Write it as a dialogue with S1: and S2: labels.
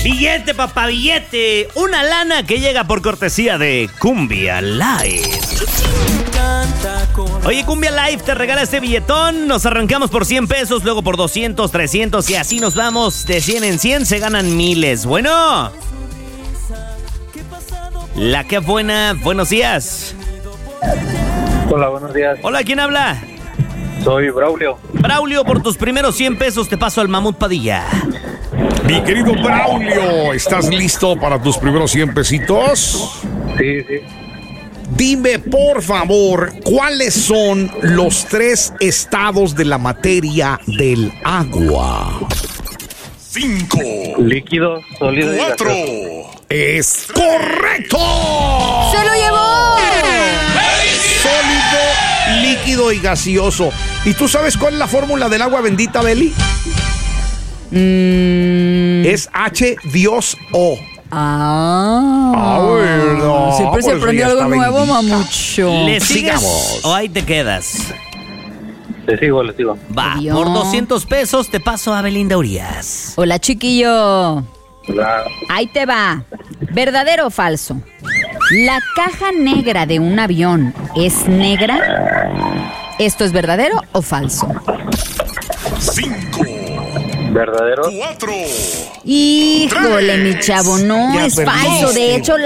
S1: Billete, papá, billete. Una lana que llega por cortesía de Cumbia Live. Oye, Cumbia Live te regala este billetón. Nos arrancamos por 100 pesos, luego por 200, 300 y así nos vamos. De 100 en 100 se ganan miles. Bueno. La que buena. Buenos días.
S2: Hola, buenos días.
S1: Hola, ¿quién habla?
S2: Soy Braulio.
S1: Braulio, por tus primeros 100 pesos te paso al Mamut Padilla.
S3: Mi querido Braulio, ¿estás listo para tus primeros 100 pesitos?
S2: Sí, sí.
S3: Dime, por favor, ¿cuáles son los 3 estados de la materia del agua? 5,
S2: Líquido, sólido y
S3: 4.
S2: gaseoso.
S3: ¡Es correcto!
S4: ¡Se lo llevó!
S3: Sólido, líquido y gaseoso. ¿Y tú sabes cuál es la fórmula del agua bendita, Beli? Es H2O. Bueno,
S4: siempre se
S3: por eso
S4: aprende
S3: ya
S4: algo
S3: está
S4: nuevo,
S3: bendita.
S4: mamucho.
S1: ¿Le sigues
S3: Sigamos.
S1: o ahí te quedas?
S2: Le sigo.
S1: Va,
S4: Adiós.
S1: por 200 pesos te paso a Belinda Urias.
S4: Hola, chiquillo.
S2: Hola.
S4: Ahí te va. ¿Verdadero o falso? ¿La caja negra de un avión es negra? ¿Esto es verdadero o falso?
S3: 5,
S2: ¿Verdadero?
S3: 4.
S4: Híjole, mi chavo, no
S3: Ya
S4: es
S3: perdiste.
S4: falso. De hecho,